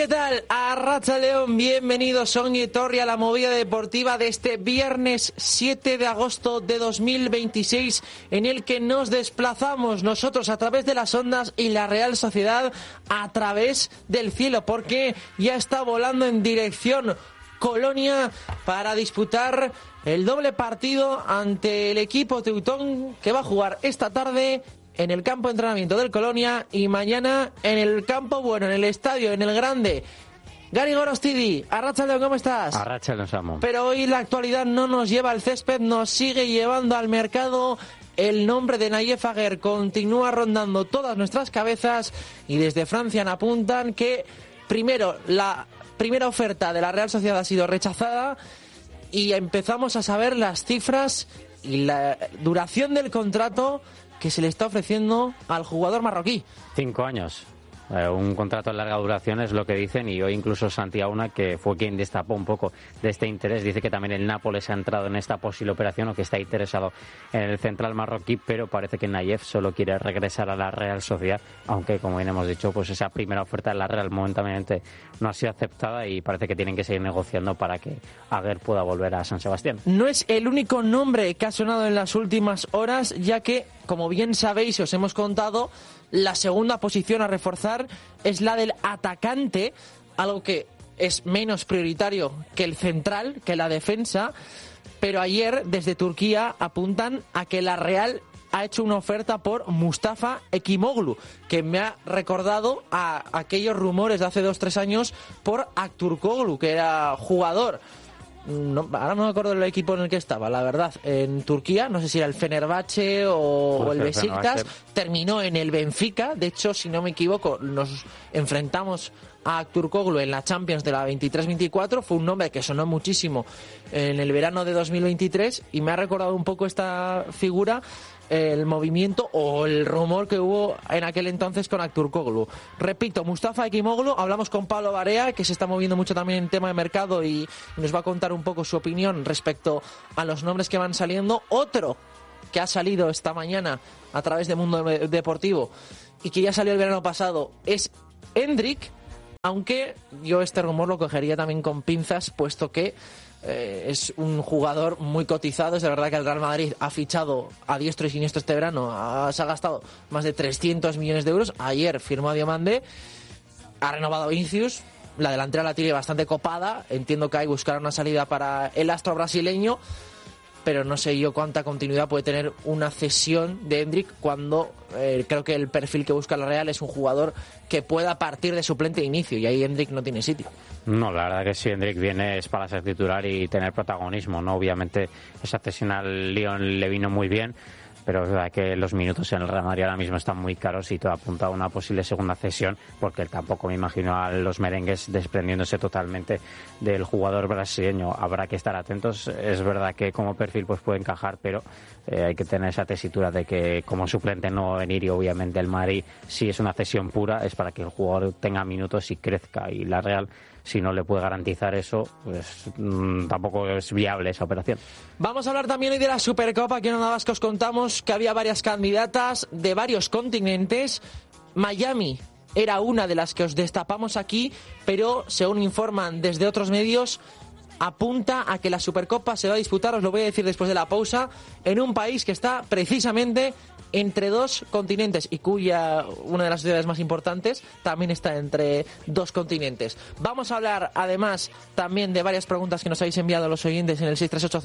¿qué tal? Arratsaldeon, bienvenidos Ongi Etorri a la movida deportiva de este viernes 7 de agosto de 2026, en el que nos desplazamos nosotros a través de las ondas y la Real Sociedad a través del cielo, porque ya está volando en dirección Colonia para disputar el doble partido ante el equipo teutón, que va a jugar esta tarde en el campo de entrenamiento del Colonia y mañana en el campo bueno, en el estadio, en el grande. Gary Gorostidi, arratsaldeon, ¿cómo estás? Arratsaldeon, Samu. Pero hoy la actualidad no nos lleva al césped, nos sigue llevando al mercado. El nombre de Nayef Aguer continúa rondando todas nuestras cabezas y desde Francia apuntan que primero la primera oferta de la Real Sociedad ha sido rechazada y empezamos a saber las cifras y la duración del contrato que se le está ofreciendo al jugador marroquí. 5 años. Un contrato de larga duración es lo que dicen, y hoy incluso Santi Auna, que fue quien destapó un poco de este interés, dice que también el Nápoles ha entrado en esta posible operación o que está interesado en el central marroquí, pero parece que Nayef solo quiere regresar a la Real Sociedad, aunque como bien hemos dicho, pues esa primera oferta de la Real momentáneamente no ha sido aceptada y parece que tienen que seguir negociando para que Aguer pueda volver a San Sebastián. No es el único nombre que ha sonado en las últimas horas, ya que, como bien sabéis y os hemos contado, la segunda posición a reforzar es la del atacante, algo que es menos prioritario que el central, que la defensa, pero ayer desde Turquía apuntan a que la Real ha hecho una oferta por Mustafa Ekimoglu, que me ha recordado a aquellos rumores de hace 2-3 años por Aktürkoğlu, que era jugador. No, ahora no me acuerdo del equipo en el que estaba, la verdad, en Turquía, no sé si era el Fenerbahce o el Beşiktaş, terminó en el Benfica. De hecho, si no me equivoco, nos enfrentamos a Aktürkoğlu en la Champions de la 23-24, fue un nombre que sonó muchísimo en el verano de 2023 y me ha recordado un poco esta figura, el movimiento o el rumor que hubo en aquel entonces con Aktürkoğlu. Repito, Mustafa Ekimoglu, hablamos con Pablo Barea, que se está moviendo mucho también en tema de mercado y nos va a contar un poco su opinión respecto a los nombres que van saliendo. Otro que ha salido esta mañana a través de Mundo Deportivo y que ya salió el verano pasado es Endrick, aunque yo este rumor lo cogería también con pinzas, puesto que es un jugador muy cotizado. Es de verdad que el Real Madrid ha fichado a diestro y siniestro este verano, se ha gastado más de 300 millones de euros. Ayer firmó a Diomande, ha renovado a Vinícius, la delantera la tiene bastante copada. Entiendo que hay buscar una salida para el astro brasileño, pero no sé yo cuánta continuidad puede tener una cesión de Endrick cuando creo que el perfil que busca la Real es un jugador que pueda partir de suplente de inicio, y ahí Endrick no tiene sitio. No, la verdad que si Endrick viene es para ser titular y tener protagonismo, ¿no? Obviamente esa cesión al Lyon le vino muy bien, pero es verdad que los minutos en el Real Madrid ahora mismo están muy caros y todo apunta a una posible segunda cesión, porque él tampoco me imagino a los merengues desprendiéndose totalmente del jugador brasileño. Habrá que estar atentos. Es verdad que como perfil pues puede encajar, pero hay que tener esa tesitura de que como suplente no va a venir, y obviamente el Madrid, si es una cesión pura, es para que el jugador tenga minutos y crezca, y la Real, si no le puede garantizar eso, pues tampoco es viable esa operación. Vamos a hablar también hoy de la Supercopa. Aquí en Onda Vasca os contamos que había varias candidatas de varios continentes. Miami era una de las que os destapamos aquí, pero según informan desde otros medios, apunta a que la Supercopa se va a disputar, os lo voy a decir después de la pausa, en un país que está precisamente entre dos continentes y cuya una de las ciudades más importantes también está entre dos continentes. Vamos a hablar además también de varias preguntas que nos habéis enviado los oyentes en el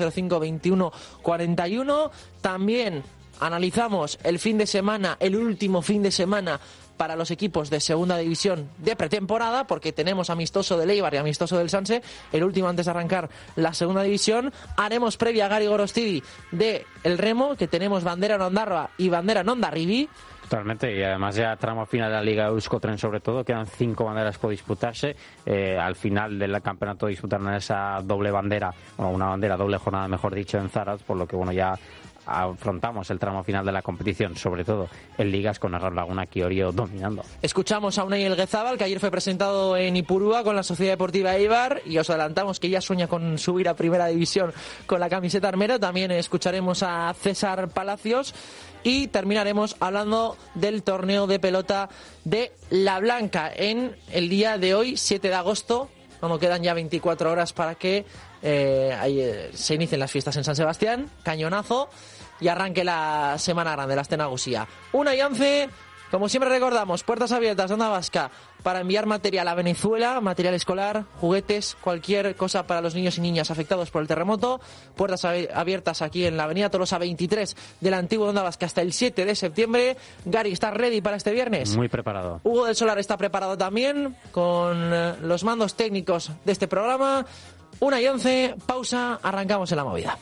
638052141. También analizamos el fin de semana, el último fin de semana para los equipos de segunda división de pretemporada, porque tenemos amistoso del Eibar y amistoso del Sanse, el último antes de arrancar la segunda división. Haremos previa a Gary Gorostidi de el remo, que tenemos bandera en Ondarroa y bandera en Hondarribí. Totalmente, y además ya tramo final de la Liga Euskotren sobre todo, quedan 5 banderas por disputarse. Al final del campeonato disputarán esa doble bandera, o una bandera doble jornada mejor dicho, en Zarautz, por lo que bueno, ya afrontamos el tramo final de la competición, sobre todo en ligas con Arran Laguna Kiorio dominando. Escuchamos a Unai Elguezábal, que ayer fue presentado en Ipurúa con la Sociedad Deportiva Eibar, y os adelantamos que ya sueña con subir a Primera División con la camiseta armera. También escucharemos a César Palacios y terminaremos hablando del torneo de pelota de La Blanca en el día de hoy, 7 de agosto, cuando quedan ya 24 horas para que se inicien las fiestas en San Sebastián, cañonazo, y arranque la Semana Grande, la Estenagusía. 1:11, como siempre recordamos, puertas abiertas de Onda Vasca para enviar material a Venezuela, material escolar, juguetes, cualquier cosa para los niños y niñas afectados por el terremoto. Puertas abiertas aquí en la avenida Tolosa 23 del antiguo Onda Vasca hasta el 7 de septiembre. Gary, ¿estás ready para este viernes? Muy preparado. Hugo del Solar está preparado también con los mandos técnicos de este programa. 1:11, pausa, arrancamos en la movida.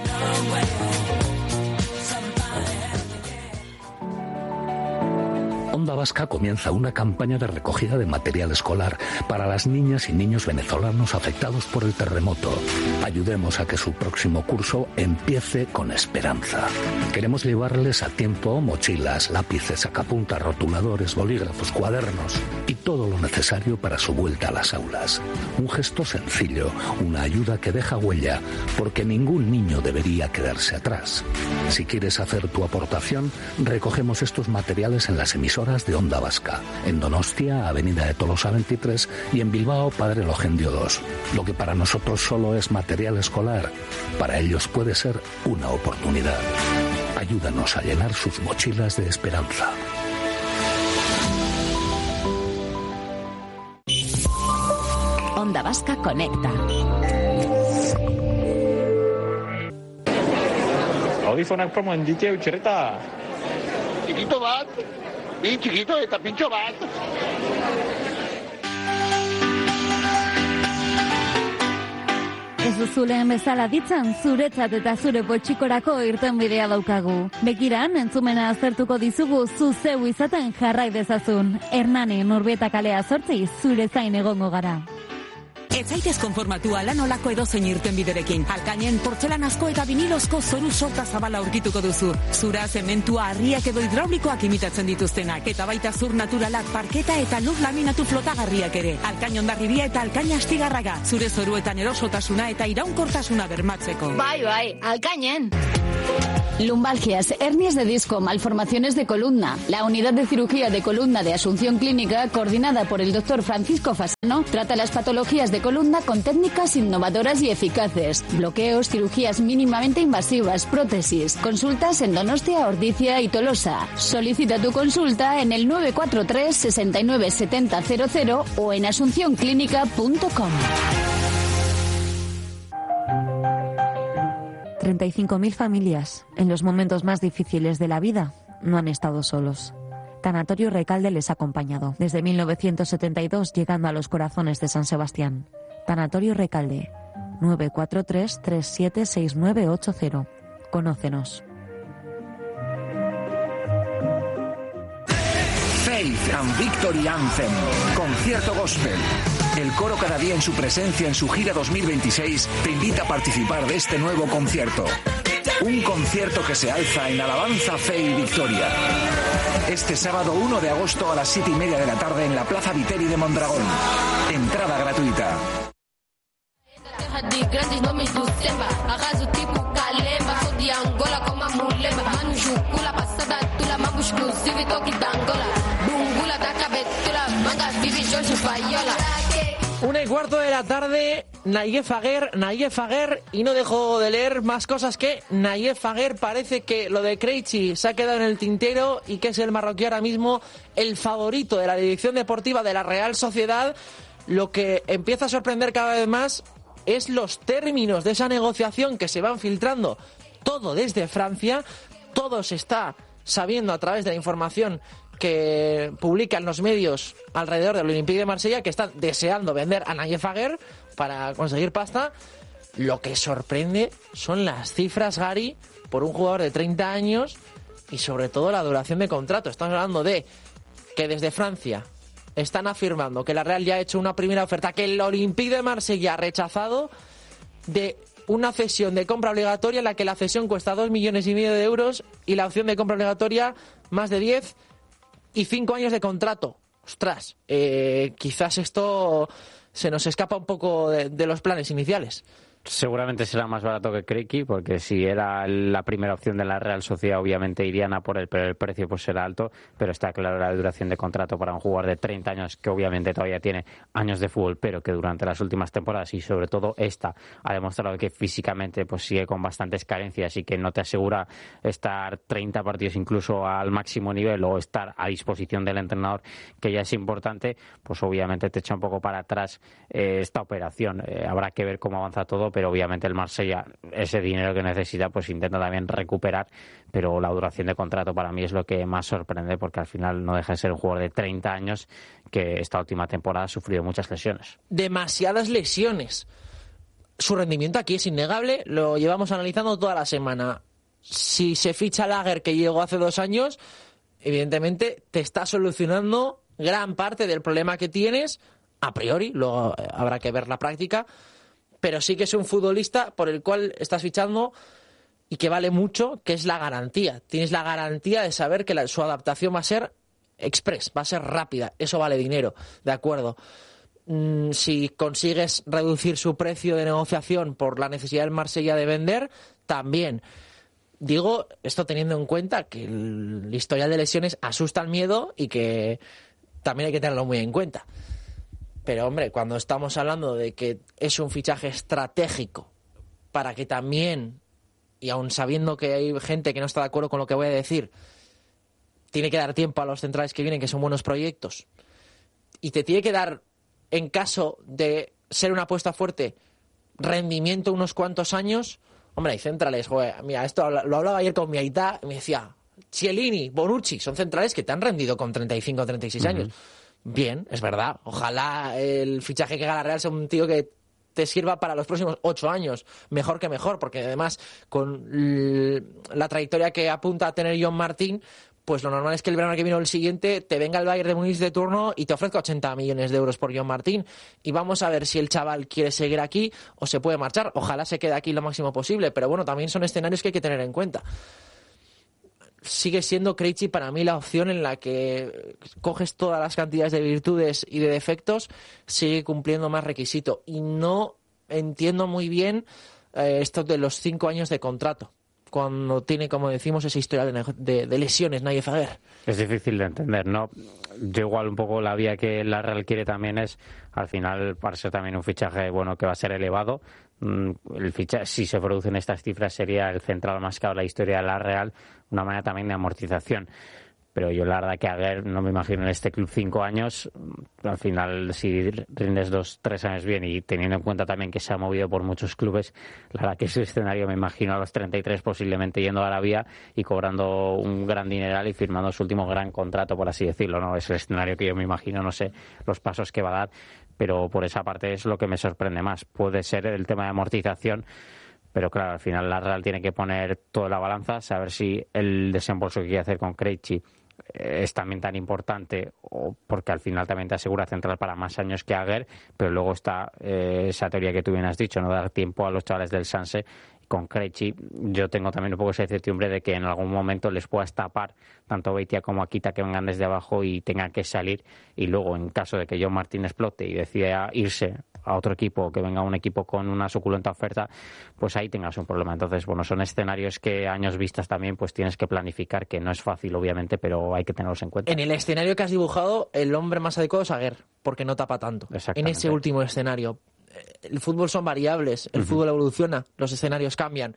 Onda Vasca comienza una campaña de recogida de material escolar para las niñas y niños venezolanos afectados por el terremoto. Ayudemos a que su próximo curso empiece con esperanza. Queremos llevarles a tiempo mochilas, lápices, sacapuntas, rotuladores, bolígrafos, cuadernos y todo lo necesario para su vuelta a las aulas. Un gesto sencillo, una ayuda que deja huella, porque ningún niño debería quedarse atrás. Si quieres hacer tu aportación, recogemos estos materiales en las emisoras de Onda Vasca, en Donostia, Avenida de Tolosa 23, y en Bilbao, Padre Logendio 2. Lo que para nosotros solo es material escolar, para ellos puede ser una oportunidad. Ayúdanos a llenar sus mochilas de esperanza. Onda Vasca conecta. Audifonak promoen ditu txerreta. Txikito bat, bi txikito eta pintxo bat. Ez duzuleen bezala ditzan, zuretzat eta zure potxikorako irtenbidea daukagu. Begiran, entzumena aztertuko dizugu zu zeu izaten jarrai dezazun. Hernani Nurbieta kalea 8 zure zain egongo gara. Ez zaitez konformatu ala nolako edozein irtenbiderekin. Alkainen portzelanazko eta vinilozko zoru sorta zabala aurkituko duzu. Zura, zementua, harriak edo hidraulikoak imitatzen dituztenak. Eta baita zur naturalak, parketa eta lur laminatu flotagarriak ere. Alkain Hondarribia eta Alkain Astigarraga. Zure zoruetan erosotasuna eta iraunkortasuna bermatzeko. Bai, Alkainen. Lumbalgias, hernias de disco, malformaciones de columna. La unidad de cirugía de columna de Asunción Clínica, coordinada por el doctor Francisco Fasano, trata las patologías de columna con técnicas innovadoras y eficaces. Bloqueos, cirugías mínimamente invasivas, prótesis. Consultas en Donostia, Ordizia y Tolosa. Solicita tu consulta en el 943 69 70 00 o en asuncionclínica.com. 35.000 familias, en los momentos más difíciles de la vida, no han estado solos. Tanatorio Recalde les ha acompañado desde 1972, llegando a los corazones de San Sebastián. Tanatorio Recalde, 943 376980. Conócenos. Faith and Victory Anthem, concierto gospel. El coro Cada Día en su presencia en su gira 2026 te invita a participar de este nuevo concierto. Un concierto que se alza en alabanza, fe y victoria. Este sábado 1 de agosto a las 7:30 de la tarde en la Plaza Viteri de Mondragón. Entrada gratuita. Una y cuarto de la tarde, Nayef Aguer, y no dejo de leer más cosas que Nayef Aguer. Parece que lo de Krejci se ha quedado en el tintero y que es el marroquí ahora mismo el favorito de la dirección deportiva de la Real Sociedad. Lo que empieza a sorprender cada vez más es los términos de esa negociación que se van filtrando todo desde Francia. Todo se está sabiendo a través de la información que publican los medios alrededor del Olympique de Marsella, que están deseando vender a Nayef Aguer para conseguir pasta. Lo que sorprende son las cifras, Gary, por un jugador de 30 años y sobre todo la duración de contrato. Estamos hablando de que desde Francia están afirmando que la Real ya ha hecho una primera oferta que el Olympique de Marsella ha rechazado, de una cesión de compra obligatoria en la que la cesión cuesta 2,5 millones de euros y la opción de compra obligatoria más de 10 y 5 años de contrato. Ostras, quizás esto se nos escapa un poco de los planes iniciales. Seguramente será más barato que Craigie, porque si era la primera opción de la Real Sociedad, obviamente irían a por él, pero el precio pues será alto. Pero está claro la duración de contrato para un jugador de 30 años, que obviamente todavía tiene años de fútbol, pero que durante las últimas temporadas y sobre todo esta ha demostrado que físicamente pues sigue con bastantes carencias y que no te asegura estar 30 partidos incluso al máximo nivel o estar a disposición del entrenador, que ya es importante. Pues obviamente te echa un poco para atrás esta operación. Habrá que ver cómo avanza todo, pero obviamente el Marsella, ese dinero que necesita, pues intenta también recuperar, pero la duración de contrato para mí es lo que más sorprende, porque al final no deja de ser un jugador de 30 años que esta última temporada ha sufrido muchas lesiones. Demasiadas lesiones. Su rendimiento aquí es innegable, lo llevamos analizando toda la semana. Si se ficha Lager, que llegó hace 2 años, evidentemente te está solucionando gran parte del problema que tienes, a priori, luego habrá que ver la práctica, pero sí que es un futbolista por el cual estás fichando y que vale mucho, que es la garantía. Tienes la garantía de saber que su adaptación va a ser express, va a ser rápida. Eso vale dinero, de acuerdo. Si consigues reducir su precio de negociación por la necesidad del Marsella de vender, también. Digo esto teniendo en cuenta que el historial de lesiones asusta el miedo y que también hay que tenerlo muy en cuenta. Pero, hombre, cuando estamos hablando de que es un fichaje estratégico para que también, y aun sabiendo que hay gente que no está de acuerdo con lo que voy a decir, tiene que dar tiempo a los centrales que vienen, que son buenos proyectos, y te tiene que dar, en caso de ser una apuesta fuerte, rendimiento unos cuantos años, hombre, hay centrales, joder, mira, esto lo hablaba ayer con mi aita, y me decía, Chiellini, Bonucci, son centrales que te han rendido con 35 o 36 años. Bien, es verdad. Ojalá el fichaje que haga la Real sea un tío que te sirva para los próximos 8 años. Mejor que mejor, porque además con la trayectoria que apunta a tener John Martín, pues lo normal es que el verano que viene o el siguiente te venga el Bayern de Múnich de turno y te ofrezca 80 millones de euros por John Martín. Y vamos a ver si el chaval quiere seguir aquí o se puede marchar. Ojalá se quede aquí lo máximo posible, pero bueno, también son escenarios que hay que tener en cuenta. Sigue siendo Krejci para mí la opción en la que coges todas las cantidades de virtudes y de defectos, sigue cumpliendo más requisito. Y no entiendo muy bien esto de los 5 años de contrato, cuando tiene, como decimos, esa historia de lesiones, Nayef Aguer. Es difícil de entender, ¿no? Yo igual un poco la vía que la Real quiere también es, al final, para ser también un fichaje bueno que va a ser elevado. El fichaje, si se producen estas cifras, sería el central más caro de la historia de la Real, una manera también de amortización. Pero yo la verdad que Aguer no me imagino en este club 5 años. Al final, si rindes 2-3 años bien y teniendo en cuenta también que se ha movido por muchos clubes, la verdad que ese escenario me imagino a los 33 posiblemente yendo a Arabia y cobrando un gran dineral y firmando su último gran contrato, por así decirlo, ¿no? Es el escenario que yo me imagino, no sé los pasos que va a dar, pero por esa parte es lo que me sorprende más. Puede ser el tema de amortización, pero claro, al final la Real tiene que poner toda la balanza, saber si el desembolso que quiere hacer con Krejci es también tan importante, o porque al final también te asegura central para más años que Aguer, pero luego está esa teoría que tú bien has dicho, no dar tiempo a los chavales del Sanse. Con Krejci yo tengo también un poco esa incertidumbre de que en algún momento les puedas tapar tanto Beitia como Akita, que vengan desde abajo y tengan que salir, y luego en caso de que John Martín explote y decida irse a otro equipo, que venga un equipo con una suculenta oferta, pues ahí tengas un problema. Entonces, bueno, son escenarios que a años vistas también pues tienes que planificar, que no es fácil obviamente, pero hay que tenerlos en cuenta. En el escenario que has dibujado, el hombre más adecuado es Aguer, porque no tapa tanto. En ese último escenario. El fútbol son variables, el fútbol evoluciona, los escenarios cambian.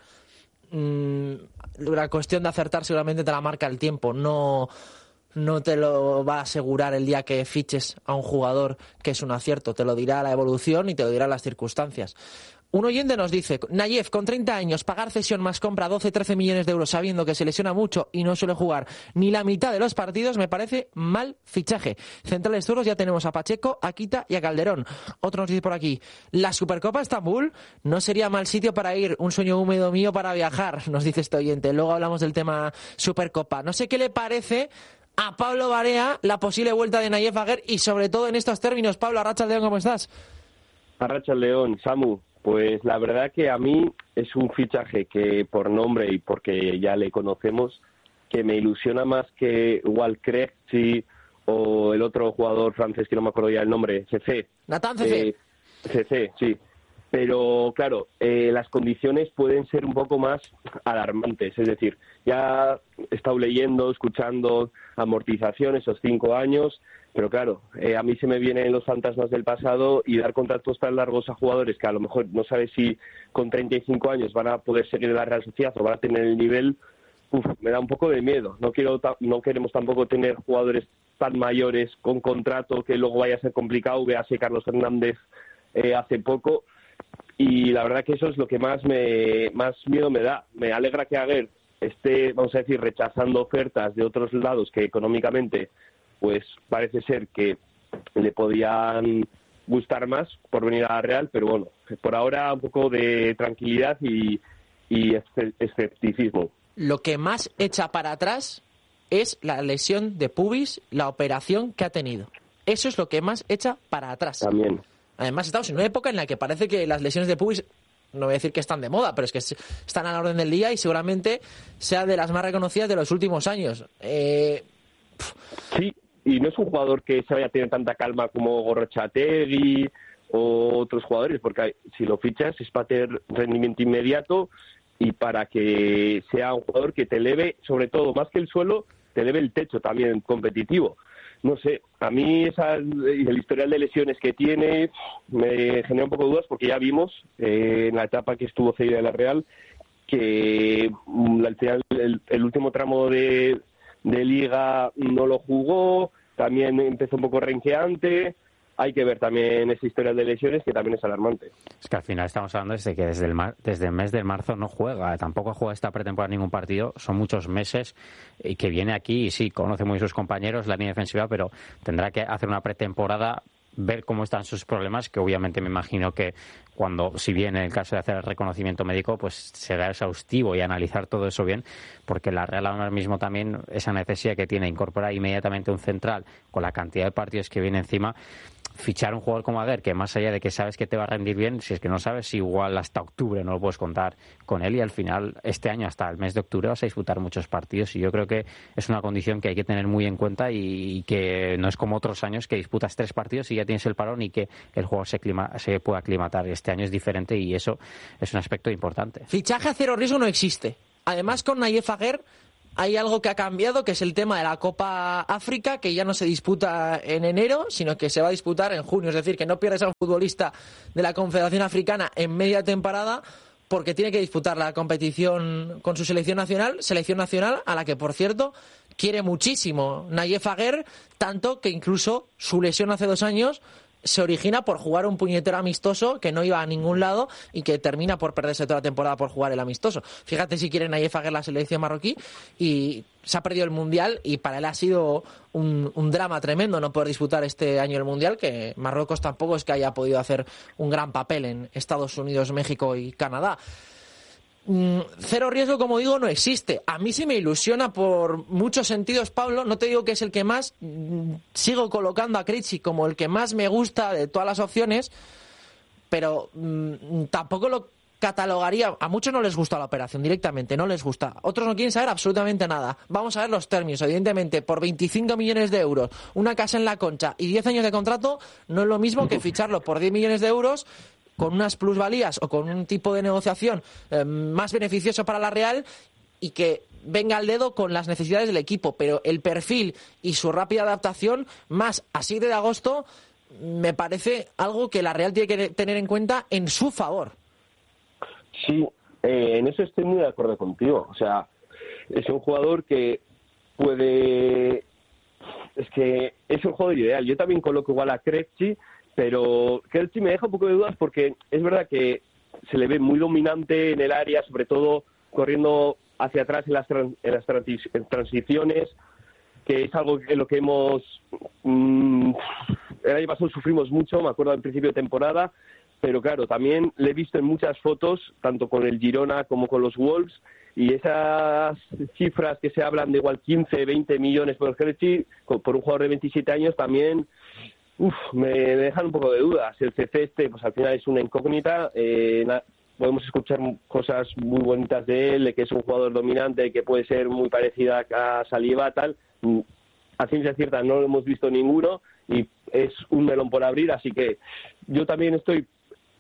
La cuestión de acertar seguramente te la marca el tiempo, no te lo va a asegurar el día que fiches a un jugador que es un acierto, te lo dirá la evolución y te lo dirán las circunstancias. Un oyente nos dice, Nayef, con 30 años, pagar cesión más compra 12-13 millones de euros sabiendo que se lesiona mucho y no suele jugar ni la mitad de los partidos, me parece mal fichaje. Centrales duros ya tenemos a Pacheco, a Quita y a Calderón. Otro nos dice por aquí, la Supercopa Estambul no sería mal sitio para ir, un sueño húmedo mío para viajar, nos dice este oyente. Luego hablamos del tema Supercopa. No sé qué le parece a Pablo Barea la posible vuelta de Nayef Aguer y sobre todo en estos términos. Pablo, Arratsaldeon, ¿cómo estás? Arratsaldeon, Samu. Pues la verdad que a mí es un fichaje que por nombre y porque ya le conocemos, que me ilusiona más que igual Krejci o el otro jugador francés que no me acuerdo ya el nombre, CC. Nathan CC. CC, sí. pero claro, las condiciones pueden ser un poco más alarmantes. Es decir, ya he estado leyendo, escuchando amortización esos 5 años, pero claro, a mí se me vienen los fantasmas del pasado y dar contratos tan largos a jugadores que a lo mejor no sabes si con 35 años van a poder seguir en la Real Sociedad o van a tener el nivel, me da un poco de miedo. No queremos tampoco tener jugadores tan mayores con contrato que luego vaya a ser complicado. Véase Carlos Hernández hace poco. Y la verdad que eso es lo que más miedo me da. Me alegra que Aguer esté, vamos a decir, rechazando ofertas de otros lados que económicamente pues parece ser que le podían gustar más por venir a la Real, pero bueno, por ahora un poco de tranquilidad y escepticismo. Lo que más echa para atrás es la lesión de pubis, la operación que ha tenido. Eso es lo que más echa para atrás. También. Además, estamos en una época en la que parece que las lesiones de pubis, no voy a decir que están de moda, pero es que están a la orden del día y seguramente sea de las más reconocidas de los últimos años. Sí, y no es un jugador que se vaya a tener tanta calma como Gorrotxategi o otros jugadores, porque si lo fichas es para tener rendimiento inmediato y para que sea un jugador que te eleve, sobre todo, más que el suelo, te eleve el techo también competitivo. No sé, a mí el historial de lesiones que tiene me genera un poco de dudas porque ya vimos en la etapa que estuvo cedida de la Real que al final el último tramo de Liga no lo jugó, también empezó un poco renqueante. Hay que ver también esa historia de lesiones que también es alarmante. Es que al final estamos hablando desde que desde el mes de marzo no juega, tampoco juega esta pretemporada ningún partido, son muchos meses y que viene aquí y sí, conoce muy bien sus compañeros, la línea defensiva, pero tendrá que hacer una pretemporada, ver cómo están sus problemas, que obviamente me imagino que si bien en el caso de hacer el reconocimiento médico, pues será exhaustivo y analizar todo eso bien, porque la Real ahora mismo también esa necesidad que tiene incorporar inmediatamente un central con la cantidad de partidos que viene encima. Fichar un jugador como Aguer, que más allá de que sabes que te va a rendir bien, si es que no sabes, igual hasta octubre no lo puedes contar con él y al final este año hasta el mes de octubre vas a disputar muchos partidos y yo creo que es una condición que hay que tener muy en cuenta y que no es como otros años que disputas 3 partidos y ya tienes el parón y que el jugador se pueda aclimatar. Este año es diferente y eso es un aspecto importante. Fichaje a cero riesgo no existe. Además, con Nayef Aguer hay algo que ha cambiado, que es el tema de la Copa África, que ya no se disputa en enero, sino que se va a disputar en junio. Es decir, que no pierdes a un futbolista de la Confederación Africana en media temporada porque tiene que disputar la competición con su selección nacional a la que, por cierto, quiere muchísimo Nayef Aguer, tanto que incluso su lesión hace 2 años se origina por jugar un puñetero amistoso que no iba a ningún lado y que termina por perderse toda la temporada por jugar el amistoso. Fíjate si quiere Nayef Aguer la selección marroquí y se ha perdido el Mundial y para él ha sido un drama tremendo no poder disputar este año el Mundial, que Marruecos tampoco es que haya podido hacer un gran papel en Estados Unidos, México y Canadá. Cero riesgo, como digo, no existe. A mí sí me ilusiona por muchos sentidos, Pablo. No te digo que es el que más. Sigo colocando a Krejci como el que más me gusta de todas las opciones, pero tampoco lo catalogaría. A muchos no les gusta la operación directamente, no les gusta. Otros no quieren saber absolutamente nada. Vamos a ver los términos. Evidentemente, por 25 millones de euros, una casa en la Concha y 10 años de contrato, no es lo mismo que ficharlo por 10 millones de euros con unas plusvalías o con un tipo de negociación más beneficioso para la Real y que venga al dedo con las necesidades del equipo. Pero el perfil y su rápida adaptación, más a 7 de agosto, me parece algo que la Real tiene que tener en cuenta en su favor. Sí, en eso estoy muy de acuerdo contigo. O sea, es un jugador que puede... Es que es un jugador ideal. Yo también coloco igual a Krejci, pero Krejci me deja un poco de dudas porque es verdad que se le ve muy dominante en el área, sobre todo corriendo hacia atrás en las transiciones, que es algo en lo que hemos... el año pasado sufrimos mucho, me acuerdo al principio de temporada, pero claro, también le he visto en muchas fotos, tanto con el Girona como con los Wolves, y esas cifras que se hablan de igual 15, 20 millones por Krejci, por un jugador de 27 años, también... me dejan un poco de dudas. El CC pues al final es una incógnita. Podemos escuchar cosas muy bonitas de él, de que es un jugador dominante, que puede ser muy parecida a Saliba, tal. A ciencia cierta no lo hemos visto ninguno y es un melón por abrir, así que yo también estoy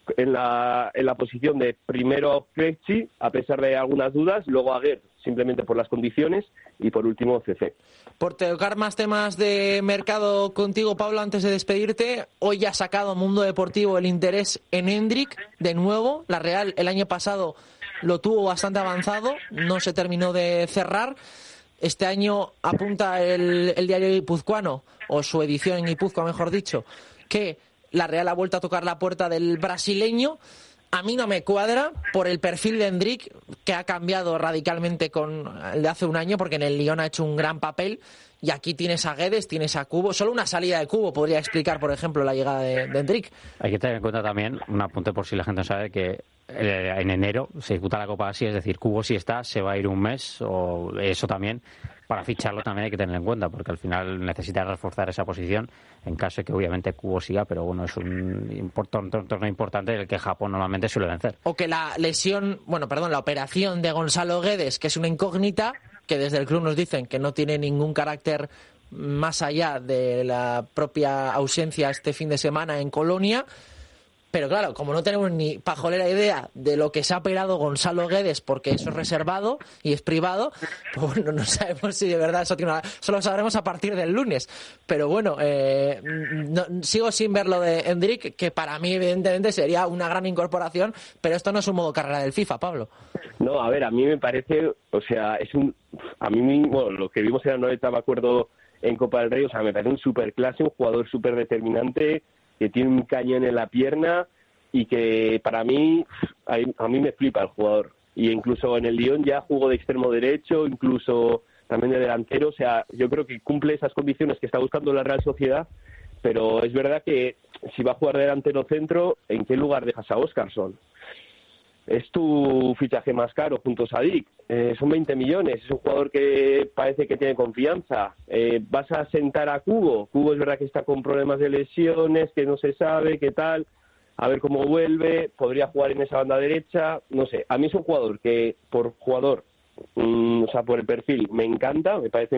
en la posición de primero Krejci, a pesar de algunas dudas, luego Aguer, simplemente por las condiciones, y por último CC. Por tocar más temas de mercado contigo, Pablo, antes de despedirte, hoy ya ha sacado Mundo Deportivo el interés en Hendrik, de nuevo. La Real el año pasado lo tuvo bastante avanzado, no se terminó de cerrar. Este año apunta el diario guipuzcoano, o su edición en Guipúzcoa, mejor dicho, que la Real ha vuelto a tocar la puerta del brasileño. A mí no me cuadra por el perfil de Hendrik, que ha cambiado radicalmente con el de hace un año, porque en el Lyon ha hecho un gran papel, y aquí tienes a Guedes, tienes a Cubo. Solo una salida de Cubo podría explicar, por ejemplo, la llegada de Hendrik. Hay que tener en cuenta también, un apunte por si la gente no sabe, que en enero se disputa la Copa Asia, es decir, Cubo si está, se va a ir un mes, o eso también, para ficharlo también hay que tener en cuenta, porque al final necesita reforzar esa posición en caso de que obviamente Cubo siga, pero bueno, es un torneo importante en el que Japón normalmente suele vencer. O que la la operación de Gonzalo Guedes, que es una incógnita, que desde el club nos dicen que no tiene ningún carácter más allá de la propia ausencia este fin de semana en Colonia. Pero claro, como no tenemos ni pajolera idea de lo que se ha operado Gonzalo Guedes, porque eso es reservado y es privado, pues bueno, no sabemos si de verdad eso lo sabremos a partir del lunes. Pero bueno, sigo sin ver lo de Hendrik, que para mí evidentemente sería una gran incorporación, pero esto no es un modo carrera del FIFA, Pablo. No, a ver, a mí me parece, a mí mismo, lo que vimos en la Noeta, me acuerdo, en Copa del Rey, me parece un superclase, un jugador súper determinante, que tiene un cañón en la pierna y que para mí, a mí me flipa el jugador. Y incluso en el Lyon ya jugó de extremo derecho, incluso también de delantero. O sea, yo creo que cumple esas condiciones que está buscando la Real Sociedad, pero es verdad que si va a jugar delantero centro, ¿en qué lugar dejas a Óscarson? Es tu fichaje más caro junto a Sadik. Son 20 millones. Es un jugador que parece que tiene confianza. ¿Vas a sentar a Cubo? Cubo es verdad que está con problemas de lesiones, que no se sabe qué tal. A ver cómo vuelve. Podría jugar en esa banda derecha. No sé. A mí es un jugador que, por jugador, por el perfil, me encanta. Me parece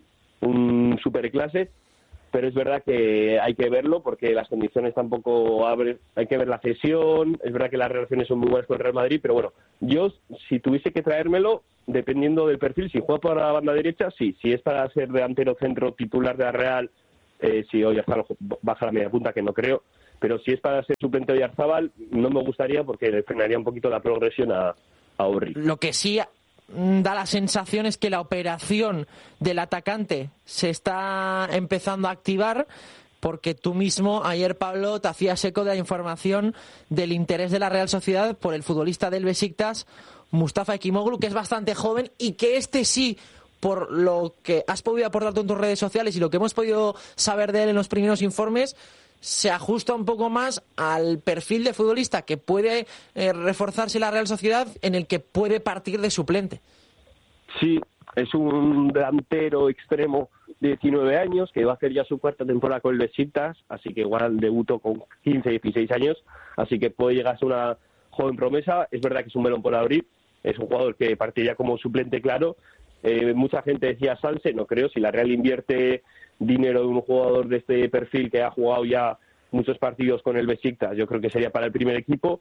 un superclase. Pero es verdad que hay que verlo porque las condiciones tampoco abren. Hay que ver la cesión. Es verdad que las relaciones son muy buenas con el Real Madrid, pero bueno, yo si tuviese que traérmelo, dependiendo del perfil, si juega por la banda derecha, sí. Si es para ser delantero centro titular de la Real, si Oyarzabal baja la media punta, que no creo, pero si es para ser suplente de Oyarzabal, no me gustaría porque le frenaría un poquito la progresión a Orri. Lo que sí da la sensación es que la operación del atacante se está empezando a activar, porque tú mismo ayer, Pablo, te hacías eco de la información del interés de la Real Sociedad por el futbolista del Besiktas, Mustafa Ekimoglu, que es bastante joven y que sí, por lo que has podido aportar tú en tus redes sociales y lo que hemos podido saber de él en los primeros informes, se ajusta un poco más al perfil de futbolista que puede reforzarse la Real Sociedad, en el que puede partir de suplente. Sí, es un delantero extremo de 19 años que va a hacer ya su cuarta temporada con el Besiktas, así que igual debutó con 15, 16 años, así que puede llegar a ser una joven promesa. Es verdad que es un melón por abrir, es un jugador que partiría como suplente, claro. Mucha gente decía Sanse, no creo, si la Real invierte dinero de un jugador de este perfil que ha jugado ya muchos partidos con el Besiktas, yo creo que sería para el primer equipo,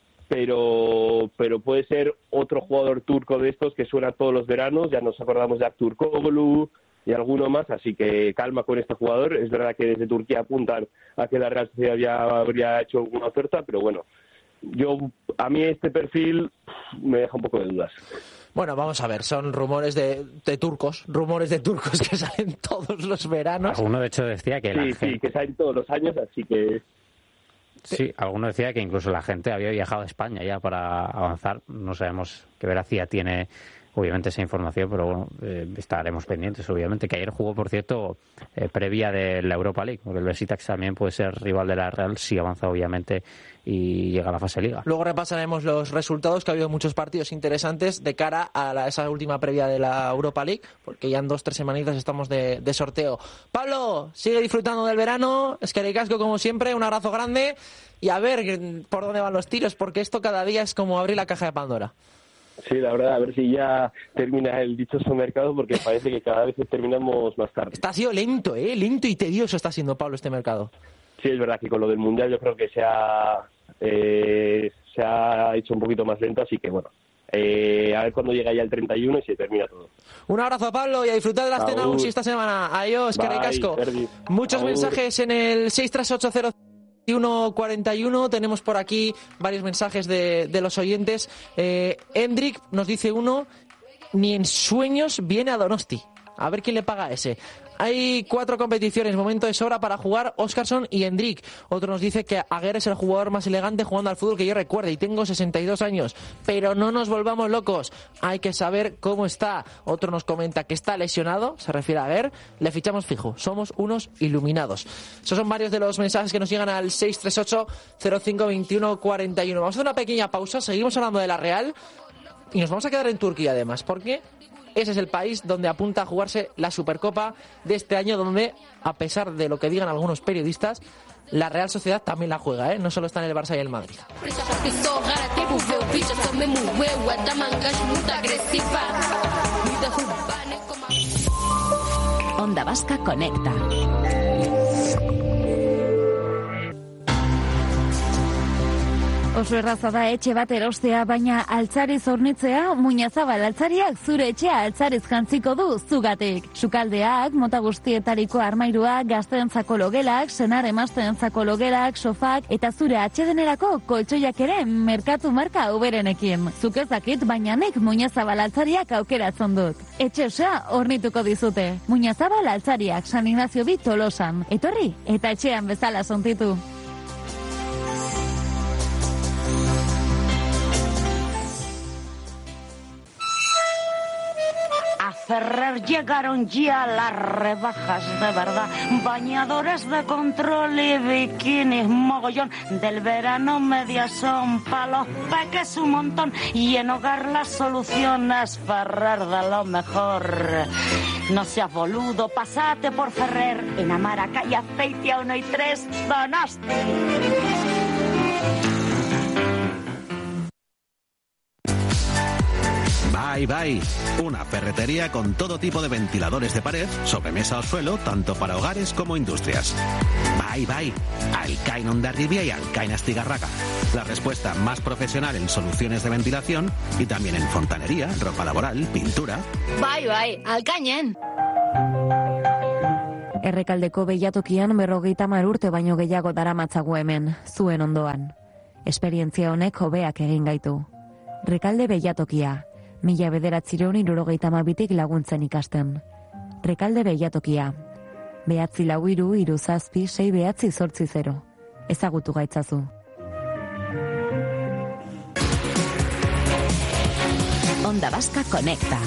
pero puede ser otro jugador turco de estos que suena todos los veranos. Ya nos acordamos de Aktürkoğlu y alguno más, así que calma con este jugador. Es verdad que desde Turquía apuntan a que la Real Sociedad ya habría hecho alguna oferta, pero bueno, a mí este perfil me deja un poco de dudas. Bueno, vamos a ver, son rumores de turcos que salen todos los veranos. Alguno de hecho decía que sí, que salen todos los años, así que... Sí, alguno decía que incluso la gente había viajado a España ya para avanzar. No sabemos qué veracidad tiene obviamente esa información, pero bueno, estaremos pendientes, obviamente. Que ayer jugó, por cierto, previa de la Europa League, porque el Besiktas también puede ser rival de la Real si avanza, obviamente, y llega a la fase Liga. Luego repasaremos los resultados, que ha habido muchos partidos interesantes de cara a esa última previa de la Europa League, porque ya en 2-3 semanitas estamos de sorteo. Pablo, sigue disfrutando del verano, eskerrik-asko como siempre, un abrazo grande, y a ver por dónde van los tiros, porque esto cada día es como abrir la caja de Pandora. Sí, la verdad, a ver si ya termina el dichoso mercado, porque parece que cada vez terminamos más tarde. Está sido lento y tedioso está siendo, Pablo, este mercado. Sí, es verdad que con lo del Mundial yo creo que se ha se ha hecho un poquito más lento, así que bueno, a ver cuándo llega ya el 31 y se termina todo. Un abrazo a Pablo y a disfrutar de la escena UCI esta semana. Adiós, que ricasco. Muchos mensajes en el 6380141. Tenemos por aquí varios mensajes de los oyentes. Hendrik nos dice uno: ni en sueños viene a Donosti. A ver quién le paga ese. Hay 4 competiciones, momento de sobra para jugar Óscarson y Hendrik. Otro nos dice que Aguer es el jugador más elegante jugando al fútbol que yo recuerde y tengo 62 años. Pero no nos volvamos locos, hay que saber cómo está. Otro nos comenta que está lesionado, se refiere a Aguer, le fichamos fijo, somos unos iluminados. Esos son varios de los mensajes que nos llegan al 638-052141. Vamos a hacer una pequeña pausa, seguimos hablando de la Real y nos vamos a quedar en Turquía además, porque ese es el país donde apunta a jugarse la Supercopa de este año, donde, a pesar de lo que digan algunos periodistas, la Real Sociedad también la juega, ¿eh? No solo está en el Barça y el Madrid. Onda Vasca conecta. Oso erraza da etxe bat erostea, baina altzariz hornitzea, Muñazabal altzariak zure etxea altzariz jantziko du zugatik. Sukaldeak, mota guztietariko armairuak, gazteentzako logelak, senar emazteentzako logelak, sofak eta zure atsedenerako koltsoiak ere merkatu marka uberenekin. Zuk ez dakit, baina nik Muñazabal altzariak aukeratzen dut. Etxe osoa hornituko dizute. Muñazabal altzariak, San Ignacio bi Tolosan. Etorri eta etxean bezala sontitu. Ferrer llegaron ya las rebajas de verdad, bañadores de control y bikinis mogollón, del verano medias son pa' los peques un montón, y en hogar las soluciones Ferrer de lo mejor. No seas boludo, pasate por Ferrer, en Amara, calle Azpeitia 1 y 3, Donosti. Bye Bye, una ferretería con todo tipo de ventiladores de pared, sobremesa o suelo, tanto para hogares como industrias. Bye Bye, Alcain Hondarribia y Alcain Astigarraga. La respuesta más profesional en soluciones de ventilación y también en fontanería, ropa laboral, pintura. Bye Bye, Alcainen. Errekaldeko beilatokian 50 urte baino gehiago daramatzagu hemen, zuen ondoan. Esperientzia honek hobeak egin gaitu. Rekalde beilatokia. 1972tik laguntzen ikasten. Rekalde beilatokia. 94336 Ezagutu gaitzazu. Onda Vasca conecta.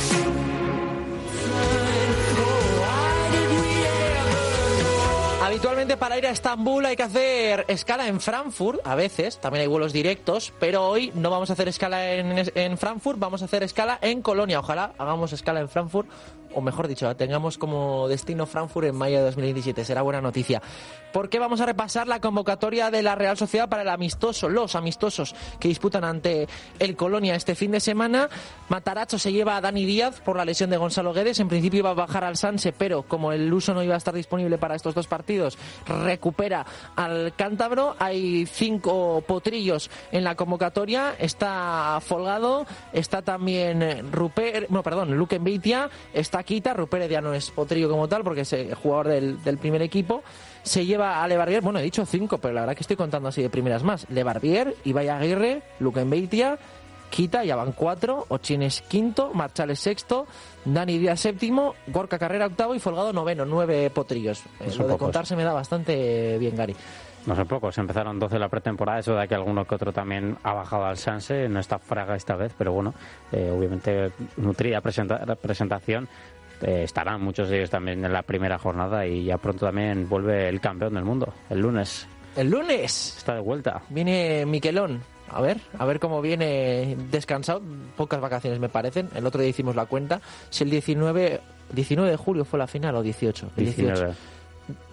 Habitualmente para ir a Estambul hay que hacer escala en Frankfurt, a veces, también hay vuelos directos, pero hoy no vamos a hacer escala en Frankfurt, vamos a hacer escala en Colonia. Ojalá hagamos escala en Frankfurt, o mejor dicho, tengamos como destino Frankfurt en mayo de 2017, será buena noticia. Porque vamos a repasar la convocatoria de la Real Sociedad para los amistosos que disputan ante el Colonia este fin de semana. Matarazzo se lleva a Dani Díaz por la lesión de Gonzalo Guedes, en principio iba a bajar al Sanse, pero como el luso no iba a estar disponible para estos dos partidos, recupera al cántabro. Hay 5 potrillos en la convocatoria, está Folgado, está también Luque Beitia, está Kita. Rupert ya no es potrillo como tal porque es jugador del primer equipo. Se lleva a Lebarbier, bueno, he dicho 5, pero la verdad que estoy contando así de primeras más. Lebarbier, Ibai Aguirre, Luque Beitia, Kita, ya van 4, Ochines 5, Marchales 6, Dani Díaz 7, Gorka Carrera 8 y Folgado 9, 9 potrillos. Lo de contar se me da bastante bien, Gary. No son pocos, empezaron 12 la pretemporada, eso de que alguno que otro también ha bajado al Sanse, no está Fraga esta vez, pero bueno, obviamente nutrida presentación. Estarán muchos de ellos también en la primera jornada y ya pronto también vuelve el campeón del mundo, el lunes. ¡El lunes! Está de vuelta. Viene Miquelón. A ver cómo viene descansado. Pocas vacaciones me parecen. El otro día hicimos la cuenta. Si el 19 de julio fue la final o 18. 19.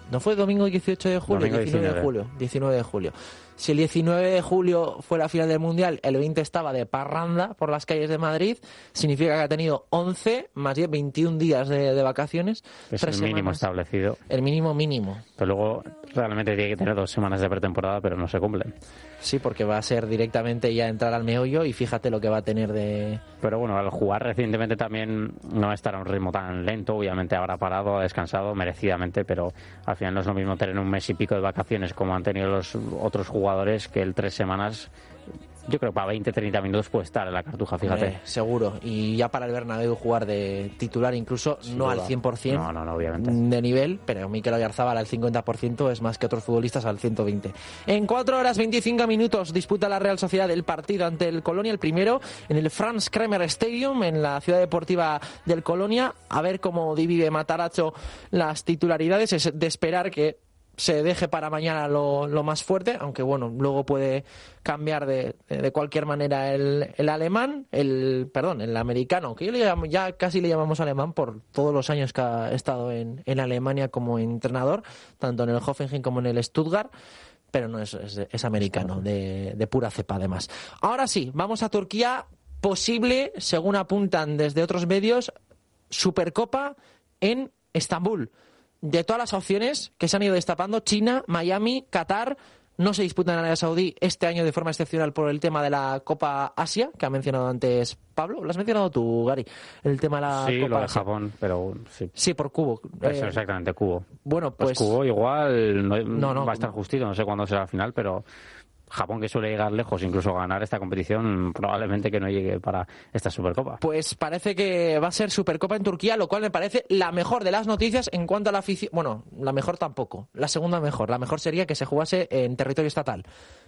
¿No fue domingo 18 de julio? Domingo 19 de julio. 19 de julio. Si el 19 de julio fue la final del Mundial, el 20 estaba de parranda por las calles de Madrid, significa que ha tenido 11 más 10, 21 días de vacaciones. Es el mínimo establecido. El mínimo. Pero luego realmente tiene que tener 2 semanas de pretemporada, pero no se cumplen. Sí, porque va a ser directamente ya entrar al meollo y fíjate lo que va a tener de... Pero bueno, al jugar recientemente también no estará a un ritmo tan lento, obviamente habrá parado, ha descansado merecidamente, pero al final no es lo mismo tener un mes y pico de vacaciones como han tenido los otros jugadores que el 3 semanas. Yo creo que para 20-30 minutos puede estar en la Cartuja, fíjate. Seguro. Y ya para el Bernabéu jugar de titular incluso, no al 100% no, obviamente. de nivel, pero Mikel Oyarzabal al 50% es más que otros futbolistas al 120%. En 4 horas 25 minutos disputa la Real Sociedad el partido ante el Colonia, el primero en el Franz Kremer Stadium, en la ciudad deportiva del Colonia. A ver cómo divide Matarazzo las titularidades. Es de esperar que se deje para mañana lo más fuerte, aunque bueno, luego puede cambiar de cualquier manera el alemán, el americano, que ya casi le llamamos alemán por todos los años que ha estado en Alemania como entrenador, tanto en el Hoffenheim como en el Stuttgart, pero no es americano, de pura cepa además. Ahora sí, vamos a Turquía, posible, según apuntan desde otros medios, Supercopa en Estambul. De todas las opciones que se han ido destapando, China, Miami, Qatar, no se disputan en Arabia Saudí este año de forma excepcional por el tema de la Copa Asia, que ha mencionado antes Pablo. Lo has mencionado tú, Gary, el tema de la Copa Asia. Sí, lo de Asia. Japón, pero sí. Sí, por cubo. Eso, exactamente, cubo. Bueno, pues cubo igual no va a estar justito, no sé cuándo será la final, pero Japón, que suele llegar lejos, incluso ganar esta competición, probablemente que no llegue para esta Supercopa. Pues parece que va a ser Supercopa en Turquía, lo cual me parece la mejor de las noticias en cuanto a la afición. Bueno, la mejor tampoco, la segunda mejor. La mejor sería que se jugase en territorio estatal.